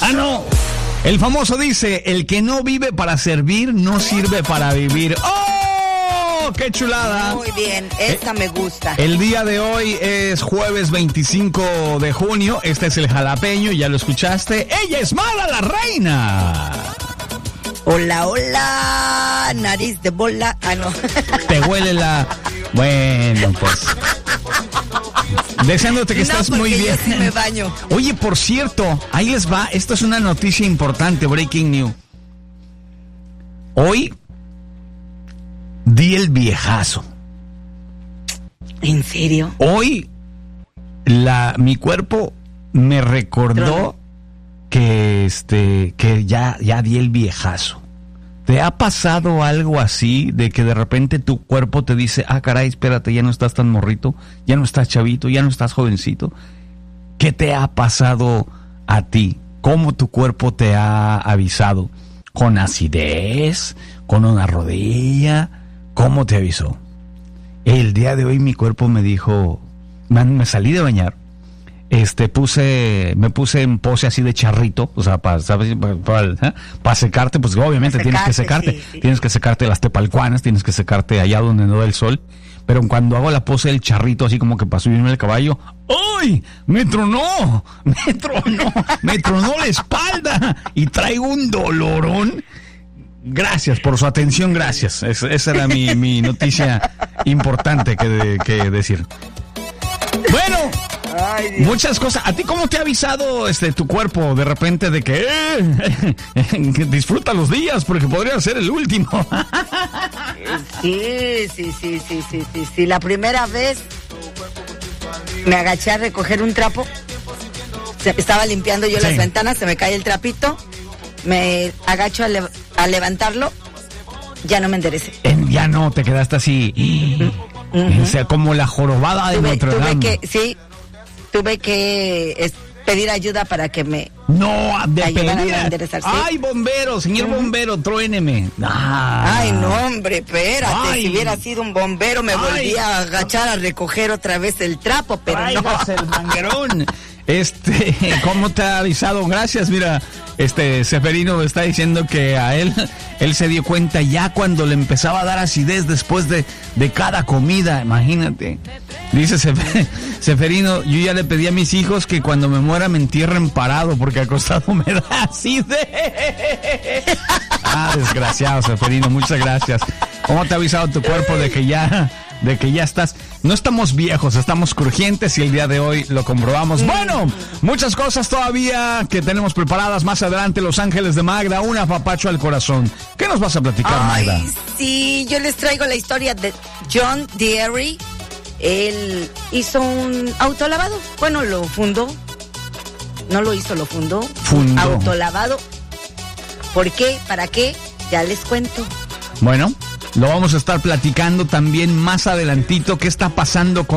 Ah, no. El famoso dice, el que no vive para servir, no sirve para vivir. ¡Oh! ¡Qué chulada! Muy bien, esta me gusta. El día de hoy es jueves 25 de junio. Este es el jalapeño, ya lo escuchaste. Ella es Mala la Reina. Hola, hola, nariz de bola. Ah, no. Te huele la... Bueno, pues... Deseándote que estés muy bien. Yo sí me baño. Oye, por cierto, ahí les va. Esto es una noticia importante, breaking news. Hoy di el viejazo. ¿En serio? Hoy mi cuerpo me recordó que ya di el viejazo. ¿Te ha pasado algo así de que de repente tu cuerpo te dice, ah, caray, espérate, ya no estás tan morrito, ya no estás chavito, ya no estás jovencito? ¿Qué te ha pasado a ti? ¿Cómo tu cuerpo te ha avisado? ¿Con acidez? ¿Con una rodilla? ¿Cómo te avisó? El día de hoy mi cuerpo me dijo, me salí de bañar. Me puse en pose así de charrito, o sea, para secarte, pues obviamente tienes que secarte, sí. Tienes que secarte las tepalcuanas, tienes que secarte allá donde no da el sol, pero cuando hago la pose del charrito, así como que para subirme el caballo, ¡ay! ¡Me tronó la espalda y traigo un dolorón! Gracias por su atención, gracias. Esa era mi noticia importante que decir. Bueno, ay, muchas cosas. ¿A ti cómo te ha avisado tu cuerpo de repente de que disfruta los días porque podría ser el último? Sí. La primera vez me agaché a recoger un trapo. Estaba limpiando yo las ventanas, se me cae el trapito. Me agacho a levantarlo. Ya no me enderecé. Ya no, te quedaste así. O sea, como la jorobada de Notre Dame. Tuve que pedir ayuda para que me ayudaran a enderezar. ¿Sí? Ay, bombero, señor bombero, truéneme. Ay, no, hombre, espérate. Si hubiera sido un bombero me volvía a agachar a recoger otra vez el trapo, pero no. El manguerón. ¿Cómo te ha avisado? Gracias, mira, Seferino está diciendo que a él se dio cuenta ya cuando le empezaba a dar acidez después de cada comida, imagínate. Dice Seferino, yo ya le pedí a mis hijos que cuando me muera me entierren parado porque acostado me da acidez. Desgraciado, Seferino, muchas gracias. ¿Cómo te ha avisado tu cuerpo de que ya estás? No estamos viejos, estamos crujientes y el día de hoy lo comprobamos. Bueno, muchas cosas todavía que tenemos preparadas más adelante. Los Ángeles de Magda, un apapacho al corazón. ¿Qué nos vas a platicar, Magda? Sí, yo les traigo la historia de John Deere. Él hizo un autolavado. Bueno, lo fundó. No lo hizo, lo fundó. Fundó. Autolavado. ¿Por qué? ¿Para qué? Ya les cuento. Bueno, lo vamos a estar platicando también más adelantito. ¿Qué está pasando con